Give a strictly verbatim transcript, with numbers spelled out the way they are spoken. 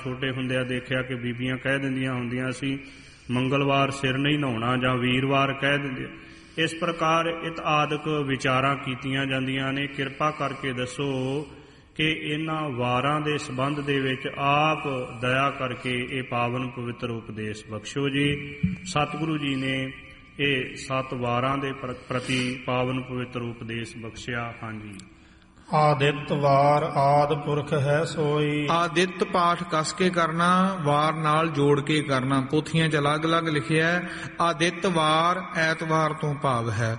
ਛੋਟੇ ਹੁੰਦਿਆਂ ਦੇਖਿਆ ਕਿ ਬੀਬੀਆਂ ਕਹਿ ਦਿੰਦੀਆਂ ਹੁੰਦੀਆਂ ਅਸੀਂ ਮੰਗਲਵਾਰ ਸਿਰ ਨਹੀਂ ਨਹਾਉਣਾ ਜਾਂ ਵੀਰਵਾਰ ਕਹਿ ਦਿੰਦੇ। ਇਸ ਪ੍ਰਕਾਰ ਇਤ ਆਦਿਕ ਵਿਚਾਰਾਂ ਕੀਤੀਆਂ ਜਾਂਦੀਆਂ ਨੇ। ਕਿਰਪਾ ਕਰਕੇ ਦੱਸੋ ਕਿ ਇਹਨਾਂ ਵਾਰਾਂ ਦੇ ਸੰਬੰਧ ਦੇ ਵਿੱਚ ਆਪ ਦਇਆ ਕਰਕੇ ਇਹ ਪਾਵਨ ਪਵਿੱਤਰ ਉਪਦੇਸ਼ ਬਖਸ਼ੋ ਜੀ। ਸਤਿਗੁਰੂ ਜੀ ਨੇ ਇਹ ਸੱਤ ਵਾਰਾਂ ਦੇ ਪ੍ਰਤੀ ਪਾਵਨ ਪਵਿੱਤਰ ਉਪਦੇਸ਼ ਬਖਸ਼ਿਆ। ਹਾਂਜੀ। ਆਦਿਤ ਵਾਰ ਆਦ ਪੁਰਖ ਹੈ ਸੋਈ। ਆਦਿਤ ਪਾਠ ਕਸ ਕੇ ਕਰਨਾ, ਵਾਰ ਨਾਲ ਜੋੜ ਕੇ ਕਰਨਾ। ਪੋਥੀਆਂ 'ਚ ਅਲੱਗ ਅਲੱਗ ਲਿਖਿਆ। ਆਦਿਤ ਵਾਰ ਐਤਵਾਰ ਤੋਂ ਭਾਵ ਹੈ।